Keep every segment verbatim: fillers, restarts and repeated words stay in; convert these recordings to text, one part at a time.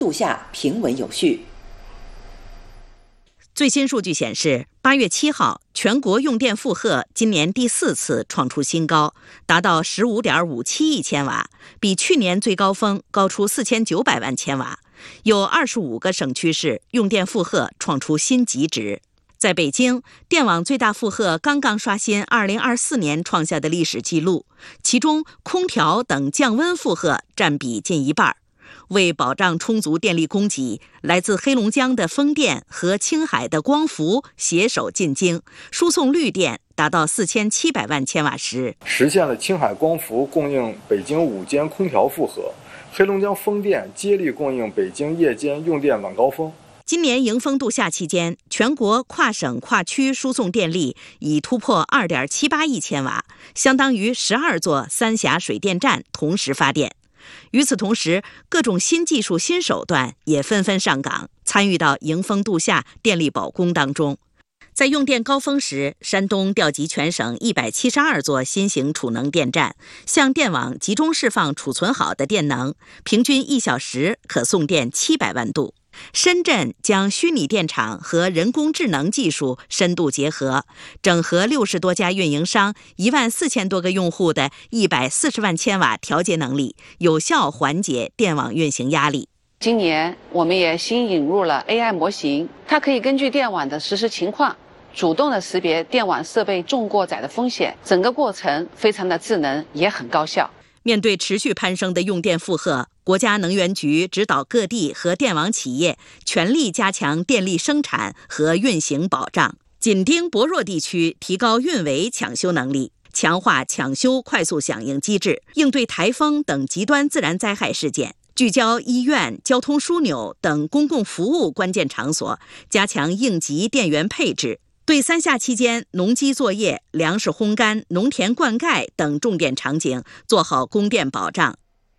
度下平稳有序。 最新数据显示，八月七号，全国用电负荷今年第四次创出新高，达到十五点五七亿千瓦，比去年最高峰高出四千九百万千瓦。有二十五个省区市用电负荷创出新极值。在北京，电网最大负荷刚刚刷新二零二四年创下的历史记录，其中空调等降温负荷占比近一半。为保障充足电力供给，来自黑龙江的风电和青海的光伏携手进京，输送绿电达到四千七百万千瓦时， 实现了青海光伏供应北京午间空调负荷，黑龙江风电接力供应北京夜间用电晚高峰。 今年迎风度夏期间，全国跨省跨区输送电力已突破 二点七八亿千瓦，相当于十二座三峡水电站同时发电。与此同时，各种新技术新手段也纷纷上岗，参与到迎风度夏电力保供当中。在用电高峰时，山东调集全省一百七十二座新型储能电站，向电网集中释放储存好的电能，平均一小时可送电七百万度。深圳将虚拟电厂和人工智能技术深度结合，整合六十多家运营商、一万四千多个用户的一百四十万千瓦调节能力，有效缓解电网运行压力。 今年我们也新引入了 A I 模型，它可以根据电网的实时情况，主动的识别电网设备重过载的风险，整个过程非常的智能，也很高效。 面对持续攀升的用电负荷，国家能源局指导各地和电网企业全力加强电力生产和运行保障，紧盯薄弱地区，提高运维抢修能力，强化抢修快速响应机制，应对台风等极端自然灾害事件。聚焦医院、交通枢纽等公共服务关键场所，加强应急电源配置。对三夏期间农机作业、粮食烘干、农田灌溉等重点场景做好供电保障。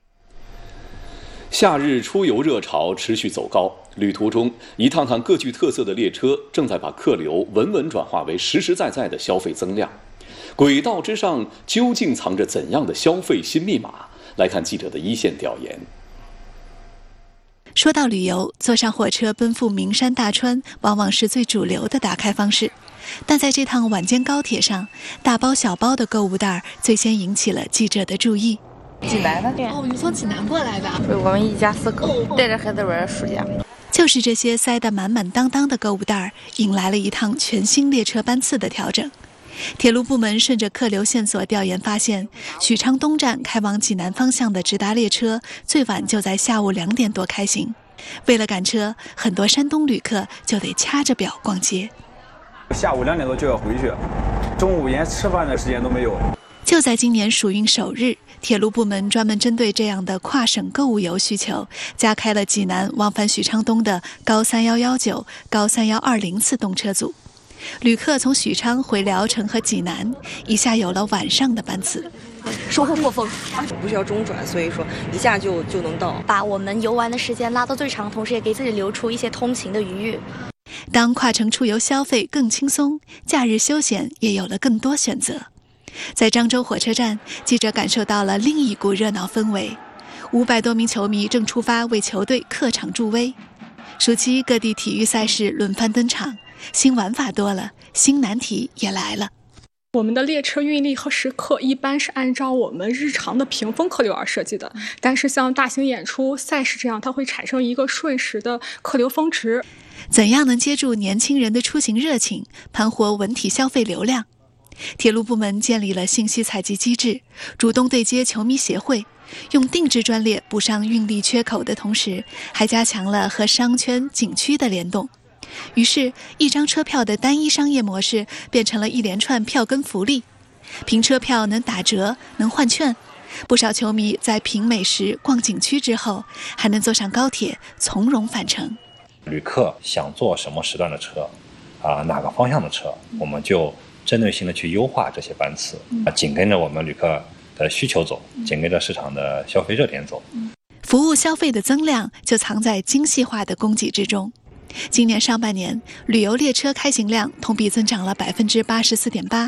夏日出游热潮持续走高，旅途中一趟趟各具特色的列车正在把客流稳稳转化为实实在在的消费增量。轨道之上究竟藏着怎样的消费新密码？来看记者的一线调研。 说到旅游，坐上火车奔赴名山大川往往是最主流的打开方式，但在这趟晚间高铁上，大包小包的购物袋最先引起了记者的注意。 济南的哦，你们从济南过来的？ 对，我们一家四口带着孩子玩暑假。 就是这些塞得满满当当的购物袋，引来了一趟全新列车班次的调整。铁路部门顺着客流线索调研发现，许昌东站开往济南方向的直达列车最晚就在下午两点多开行。为了赶车，很多山东旅客就得掐着表逛街。 下午两点多就要回去，中午连吃饭的时间都没有。 就在今年暑运首日，铁路部门专门针对这样的跨省购物游需求，加开了济南往返许昌东的高三一一九、高三一二零次动车组。旅客从许昌回聊城和济南，一下有了晚上的班次。 收获颇丰， 不需要中转，所以说一下就就能到， 把我们游玩的时间拉到最长，同时也给自己留出一些通勤的余裕。 当跨城出游消费更轻松，假日休闲也有了更多选择。在漳州火车站，记者感受到了另一股热闹氛围。五百多名球迷正出发为球队客场助威。暑期各地体育赛事轮番登场，新玩法多了，新难题也来了。 我们的列车运力和时刻一般是按照我们日常的屏风客流而设计的，但是像大型演出、赛事这样，它会产生一个瞬时的客流峰值。 怎样能接住年轻人的出行热情，盘活文体消费流量？铁路部门建立了信息采集机制，主动对接球迷协会，用定制专列补上运力缺口的同时，还加强了和商圈、景区的联动。于是，一张车票的单一商业模式变成了一连串票根福利，凭车票能打折，能换券。不少球迷在品美食、逛景区之后，还能坐上高铁，从容返程。 旅客想坐什么时段的车，啊，哪个方向的车，我们就针对性的去优化这些班次，啊，紧跟着我们旅客的需求走，紧跟着市场的消费热点走。 服务消费的增量就藏在精细化的供给之中。今年上半年，旅游列车开行量同比增长了百分之八十四点八，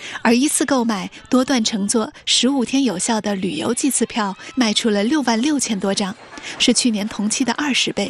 而一次购买多段乘坐十五天有效的旅游季次票卖出了六万六千多张，是去年同期的二十倍。